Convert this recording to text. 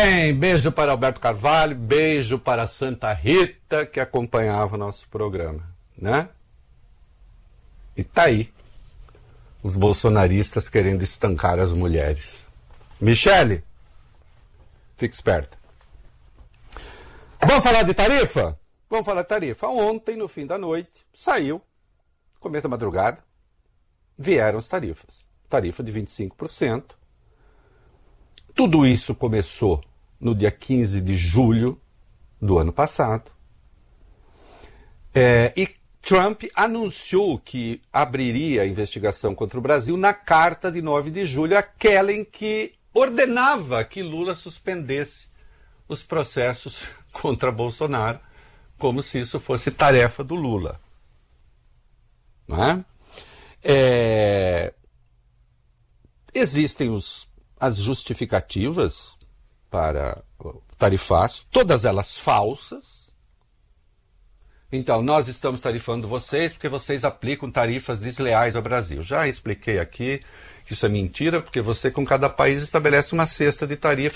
bem, beijo para Alberto Carvalho, beijo para Santa Rita, que acompanhava o nosso programa, né? E tá aí, os bolsonaristas querendo estancar as mulheres. Michele, fique esperta. Vamos falar de tarifa? Vamos falar de tarifa. Ontem, no fim da noite, saiu, começo da madrugada, vieram as tarifas. Tarifa de 25%. Tudo isso começou no dia 15 de julho do ano passado. E Trump anunciou que abriria a investigação contra o Brasil na carta de 9 de julho, aquela em que ordenava que Lula suspendesse os processos contra Bolsonaro, como se isso fosse tarefa do Lula. Não é? Existem as justificativas para o tarifaço, todas elas falsas. Então, nós estamos tarifando vocês porque vocês aplicam tarifas desleais ao Brasil. Já expliquei aqui que isso é mentira, porque você, com cada país, estabelece uma cesta de tarifas